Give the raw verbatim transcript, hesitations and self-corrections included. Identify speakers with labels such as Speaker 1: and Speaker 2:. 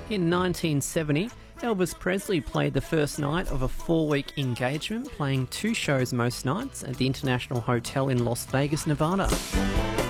Speaker 1: In nineteen seventy, Elvis Presley played the first night of a four-week engagement, playing two shows most nights at the International Hotel in Las Vegas, Nevada.